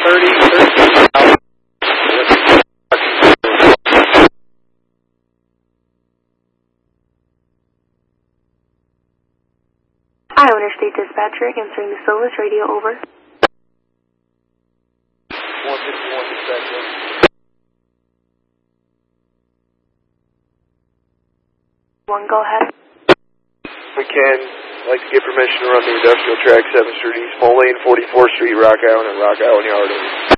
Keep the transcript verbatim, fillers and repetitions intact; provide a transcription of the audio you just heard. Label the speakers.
Speaker 1: thirty, thirty south.
Speaker 2: Iowa Interstate Dispatcher, answering the Silvis radio, over.
Speaker 1: one fifty-one Dispatcher.
Speaker 2: One, go ahead.
Speaker 1: We can like to get permission to run the industrial track seventh Street East, Moline, forty-fourth Street, Rock Island, and Rock Island Yard.